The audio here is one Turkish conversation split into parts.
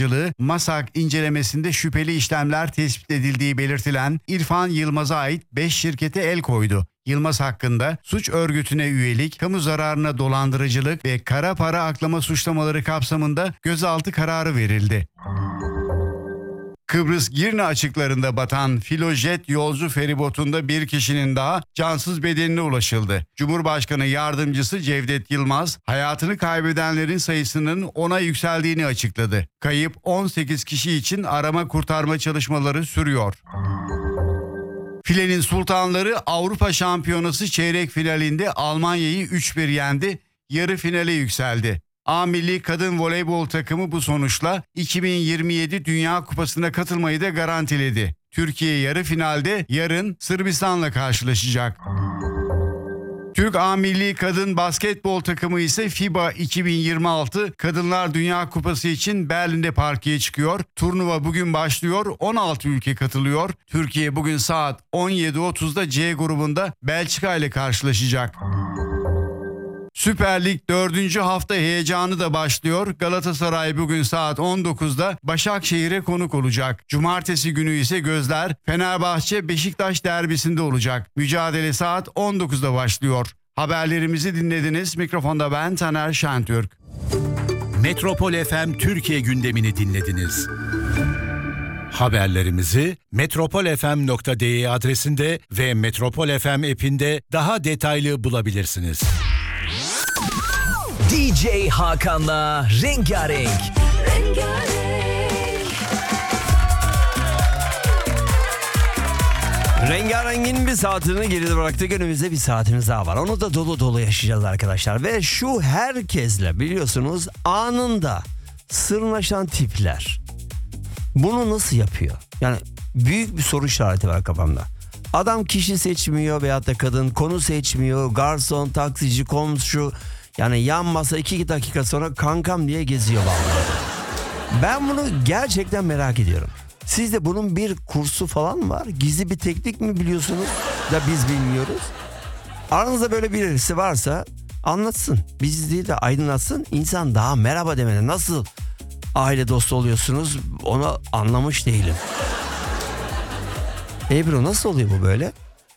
MASAK incelemesinde şüpheli işlemler tespit edildiği belirtilen İrfan Yılmaz'a ait 5 şirkete el koydu. Yılmaz hakkında suç örgütüne üyelik, kamu zararına dolandırıcılık ve kara para aklama suçlamaları kapsamında gözaltı kararı verildi. Kıbrıs Girne açıklarında batan Filojet yolcu feribotunda bir kişinin daha cansız bedenine ulaşıldı. Cumhurbaşkanı Yardımcısı Cevdet Yılmaz, hayatını kaybedenlerin sayısının 10'a yükseldiğini açıkladı. Kayıp 18 kişi için arama kurtarma çalışmaları sürüyor. Filenin Sultanları Avrupa Şampiyonası çeyrek finalinde Almanya'yı 3-1 yendi, yarı finale yükseldi. A Milli Kadın Voleybol takımı bu sonuçla 2027 Dünya Kupası'na katılmayı da garantiledi. Türkiye yarı finalde yarın Sırbistan'la karşılaşacak. Türk A Milli Kadın Basketbol takımı ise FIBA 2026 Kadınlar Dünya Kupası için Berlin'de parkeye çıkıyor. Turnuva bugün başlıyor. 16 ülke katılıyor. Türkiye bugün saat 17.30'da C grubunda Belçika ile karşılaşacak. Süper Lig 4. hafta heyecanı da başlıyor. Galatasaray bugün saat 19'da Başakşehir'e konuk olacak. Cumartesi günü ise gözler Fenerbahçe-Beşiktaş derbisinde olacak. Mücadele saat 19'da başlıyor. Haberlerimizi dinlediniz. Mikrofonda ben Taner Şentürk. Metropol FM Türkiye gündemini dinlediniz. Haberlerimizi metropolfm.de adresinde ve Metropol FM app'inde daha detaylı bulabilirsiniz. DJ Hakan'la Rengarenk. Rengarenk'in bir saatini geride bıraktık. Önümüzde bir saatimiz daha var. Onu da dolu dolu yaşayacağız arkadaşlar. Ve şu herkesle biliyorsunuz anında sırnaşan tipler. Bunu nasıl yapıyor? Yani büyük bir soru işareti var kafamda. Adam kişi seçmiyor veyahut da kadın, konu seçmiyor. Garson, taksici, komşu. Yani yan masa 2 dakika sonra kankam diye geziyor vallahi. Ben bunu gerçekten merak ediyorum. Sizde bunun bir kursu falan mı var? Gizli bir teknik mi biliyorsunuz da biz bilmiyoruz? Aranızda böyle birisi varsa anlatsın. Biz değil de aydınlatsın. İnsan daha merhaba demeden nasıl aile dostu oluyorsunuz onu anlamış değilim. Ebru nasıl oluyor bu böyle?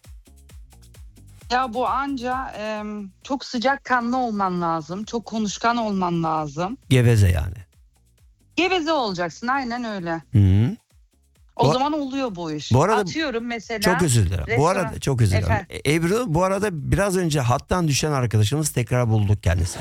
Ya bu anca çok sıcakkanlı olman lazım. Çok konuşkan olman lazım. Geveze yani. Geveze olacaksın, aynen öyle. Hı-hı. O zaman oluyor bu iş. Bu arada, atıyorum mesela. çok özür dilerim. Bu arada çok özür dilerim. Efendim? Ebru bu arada biraz önce hattan düşen arkadaşımız, tekrar bulduk kendisini.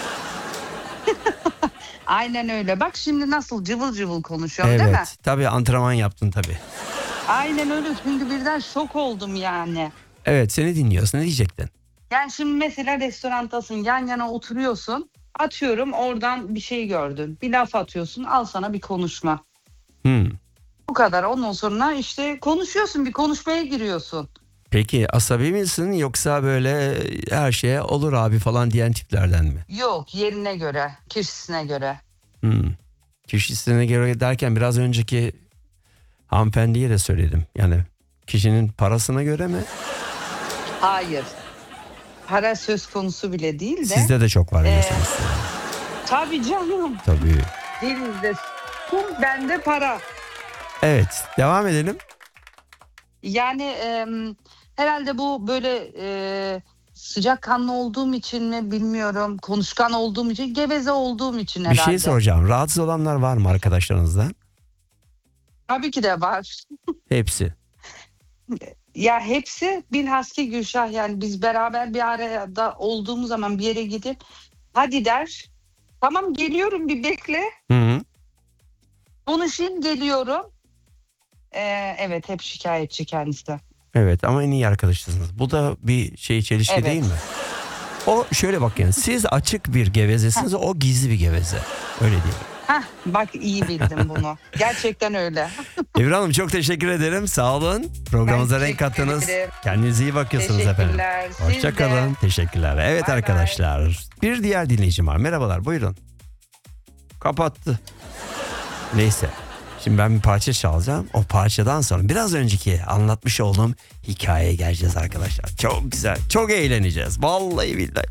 Aynen öyle. Bak şimdi nasıl cıvıl cıvıl konuşuyorum, evet, değil mi? Evet tabii antrenman yaptın tabii. Aynen öyle, çünkü birden şok oldum yani. Evet, seni dinliyoruz, ne diyecektin? Yani şimdi mesela restorantasın, yan yana oturuyorsun. Atıyorum oradan bir şey gördün. Bir laf atıyorsun, al sana bir konuşma. Bu kadar. Ondan sonra işte konuşuyorsun, bir konuşmaya giriyorsun. Peki asabi misin yoksa böyle her şeye olur abi falan diyen tiplerden mi? Yok, yerine göre, kişisine göre. Kişisine göre derken biraz önceki hanımefendiye de söyledim. Yani kişinin parasına göre mi? Hayır. Para söz konusu bile değil de. Sizde de çok var diyorsunuz. Tabii canım. Tabii. Denizde kum, bende para. Evet, devam edelim. Yani herhalde bu böyle sıcakkanlı olduğum için mi bilmiyorum, konuşkan olduğum için, geveze olduğum için herhalde. Bir şey soracağım. Rahatsız olanlar var mı arkadaşlarınızdan? Tabii ki de var. Hepsi. Ya hepsi bilhassa Gülşah, yani biz beraber bir arada olduğumuz zaman bir yere gidip hadi der. Tamam, geliyorum, bir bekle. Hı-hı. Konuşayım, geliyorum. Evet, hep şikayetçi kendisi. Evet ama en iyi arkadaşısınız. Bu da bir çelişki Evet. değil mi? O şöyle bak yani, siz açık bir gevezesiniz, o gizli bir geveze. Öyle değil. Bak iyi bildim bunu. Gerçekten öyle. Ebru Hanım çok teşekkür ederim. Sağ olun. Programımıza renk teşekkür kattınız. ederim. Kendinize iyi bakıyorsunuz efendim. Teşekkürler. Siz de. Hoşçakalın. Teşekkürler. Evet Bay arkadaşlar. Bir diğer dinleyicim var. Merhabalar, buyurun. Kapattı. Neyse. Şimdi ben bir parça çalacağım. O parçadan sonra biraz önceki anlatmış olduğum hikayeye geleceğiz arkadaşlar. Çok güzel. Çok eğleneceğiz. Vallahi billahi.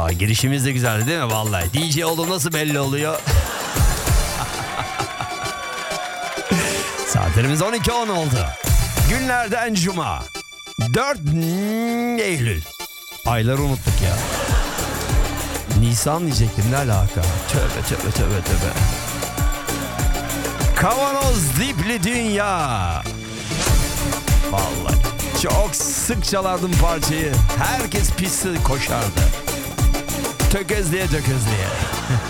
Girişimiz de güzeldi değil mi vallahi? DJ olduğum nasıl belli oluyor? Saatlerimiz 12:10 oldu. Günlerden cuma. 4 Eylül. Ayları unuttuk ya. Nisan diyecektim, ne alaka? Tövbe. Kavanoz dipli dünya. Vallahi çok sık çalardım parçayı. Herkes piste koşardı. Tökezleye.